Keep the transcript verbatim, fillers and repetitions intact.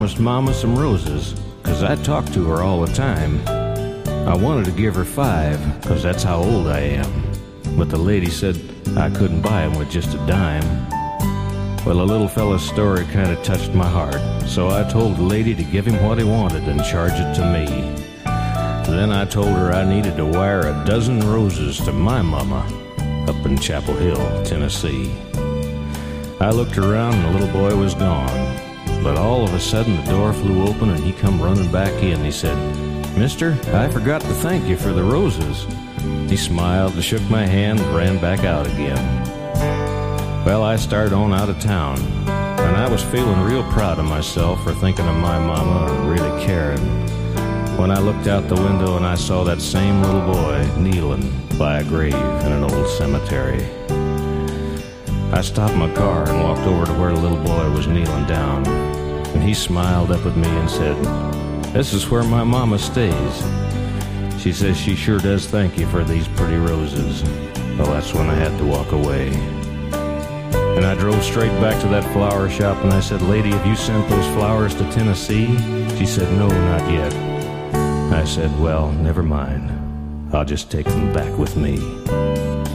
promised Mama some roses, 'cause I talked to her all the time. I wanted to give her five, 'cause that's how old I am. But the lady said I couldn't buy 'em with just a dime. Well, the little fella's story kind of touched my heart, so I told the lady to give him what he wanted and charge it to me. Then I told her I needed to wire a dozen roses to my mama up in Chapel Hill, Tennessee. I looked around and the little boy was gone. But all of a sudden the door flew open and he come running back in. He said, "Mister, I forgot to thank you for the roses." He smiled and shook my hand and ran back out again. Well, I started on out of town, and I was feeling real proud of myself for thinking of my mama and really caring, when I looked out the window and I saw that same little boy kneeling by a grave in an old cemetery. I stopped my car and walked over to where the little boy was kneeling down, and he smiled up at me and said, "This is where my mama stays. She says she sure does thank you for these pretty roses." Well, that's when I had to walk away. And I drove straight back to that flower shop and I said, "Lady, have you sent those flowers to Tennessee?" She said, "No, not yet." I said, "Well, never mind. I'll just take them back with me."